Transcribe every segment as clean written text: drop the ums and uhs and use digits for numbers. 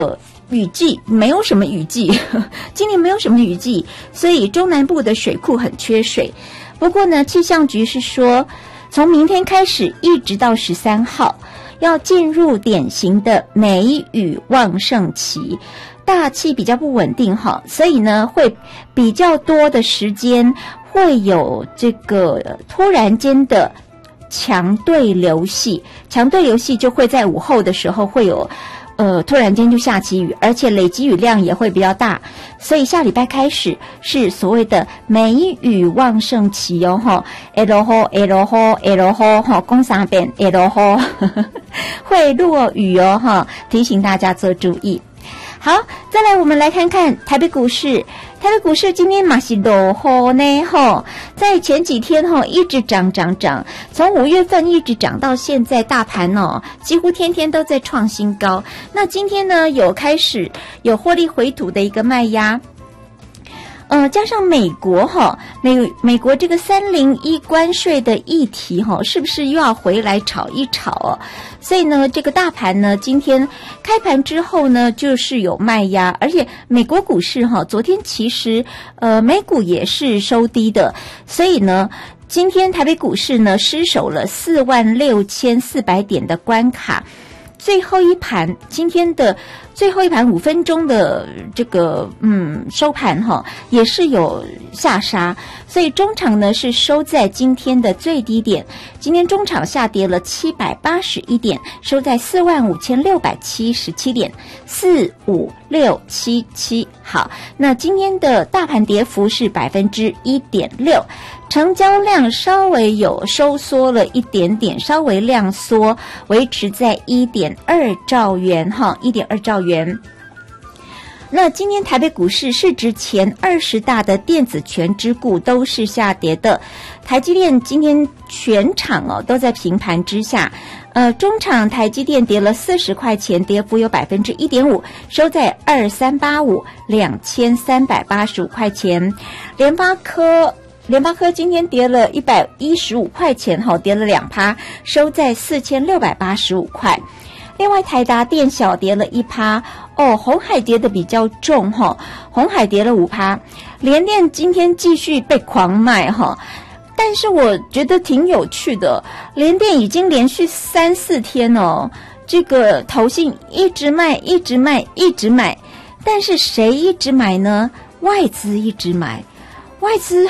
雨季没有什么雨季，今年没有什么雨季，所以中南部的水库很缺水。不过呢，气象局是说，从明天开始一直到13号，要进入典型的梅雨旺盛期，大气比较不稳定哈，所以呢，会比较多的时间会有这个突然间的强对流系，强对流系就会在午后的时候会有突然间就下起雨，而且累积雨量也会比较大，所以下礼拜开始是所谓的梅雨旺盛期哦吼 ，L 吼 L 吼 L 吼吼，讲三遍 L 吼，会落雨哦哈，提醒大家做注意。好，再来我们来看看台北股市。台北股市今天嘛是落雨呢吼，在前几天吼一直涨，从5月份一直涨到现在，大盘哦几乎天天都在创新高。那今天呢有开始有获利回吐的一个卖压。加上美国哈，美国这个301关税的议题哈，是不是又要回来炒一炒哦？所以呢，这个大盘呢，今天开盘之后呢，就是有卖压，而且美国股市哈，昨天其实美股也是收低的，所以呢，今天台北股市呢失守了46400点的关卡。最后一盘，今天的最后一盘5分钟的这个收盘哈，也是有下杀，所以中场呢是收在今天的最低点，今天中场下跌了781点，收在45677点，45677。好，那今天的大盘跌幅是1.6%。成交量稍微有收缩了一点点，稍微量缩，维持在1.2兆元哈，1.2兆元。那今天台北股市市值前20大的电子权值股都是下跌的，台积电今天全场哦都在平盘之下。中场台积电跌了40块钱，跌幅有1.5%，收在2385，2385块钱。联发科今天跌了115块钱，跌了2%，收在4685块。另外台达电小跌了1%，鸿海跌的比较重，鸿海跌了5%。联电今天继续被狂卖，但是我觉得挺有趣的，联电已经连续3-4天这个投信一直卖，但是谁一直买呢？外资一直买。外资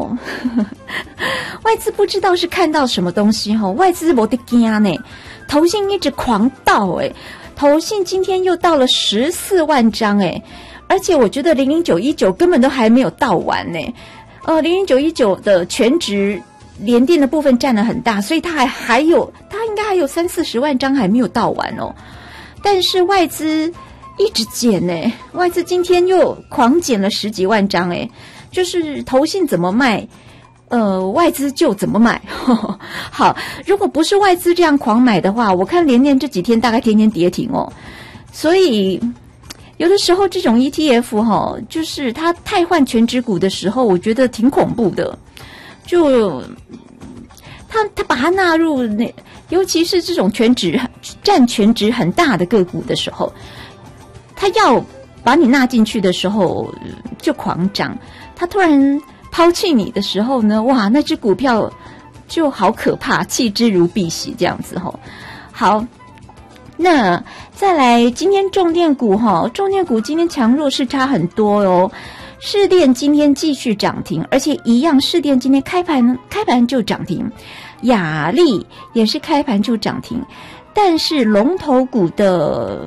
外资不知道是看到什么东西外资没得惊呢，投信一直狂倒投信今天又到了14万张而且我觉得00919根本都还没有到完00919的全值联电的部分占了很大，所以它应该还有30-40万张还没有到完但是外资一直减外资今天又狂减了10几万张就是投信怎么卖，外资就怎么买。好，如果不是外资这样狂买的话，我看联电这几天大概天天跌停所以有的时候这种 ETF 就是它汰换权值股的时候，我觉得挺恐怖的。就他把它纳入尤其是这种占权值很大的个股的时候，他要把你纳进去的时候就狂涨。他突然抛弃你的时候呢，哇，那只股票就好可怕，弃之如敝屣这样子好，那再来今天重电股今天强弱是差很多士电今天继续涨停，而且一样，士电今天开盘就涨停，亚力也是开盘就涨停，但是龙头股的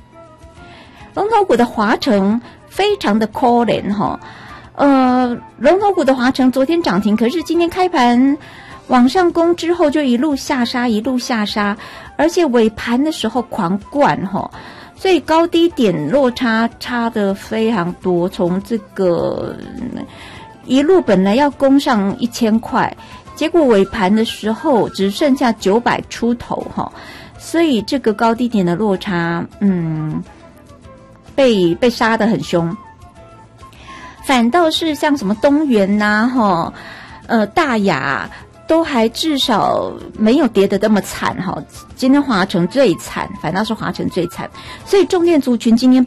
华城非常的可怜龙头股的华城昨天涨停，可是今天开盘往上攻之后就一路下杀，而且尾盘的时候狂灌所以高低点落差的非常多，从这个一路本来要攻上1000块，结果尾盘的时候只剩下900出头所以这个高低点的落差被杀得很凶。反倒是像什么东元大雅都还至少没有跌得这么惨哈。今天华城最惨，反倒是华城最惨，所以重电族群今天